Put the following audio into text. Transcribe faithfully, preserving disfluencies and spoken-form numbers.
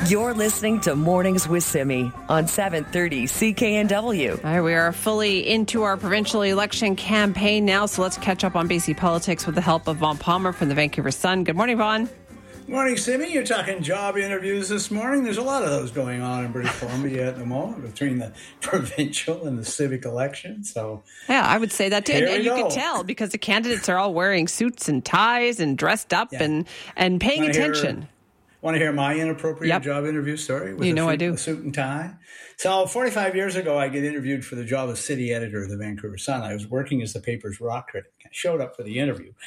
You're listening to Mornings with Simi on seven thirty C K N W. All right, we are fully into our provincial election campaign now, so let's catch up on B C politics with the help of Vaughn Palmer from the Vancouver Sun. Good morning, Vaughn. Morning, Simi. You're talking job interviews this morning. There's a lot of those going on in British Columbia at the moment between the provincial and the civic election. So yeah, I would say that too. And, and you can tell because the candidates are all wearing suits and ties and dressed up yeah. and, and paying wanna attention. Hear, want to hear my inappropriate yep. job interview story? With you know suit, I do. A suit and tie. So forty-five years ago, I get interviewed for the job of city editor of the Vancouver Sun. I was working as the paper's rock critic. I showed up for the interview.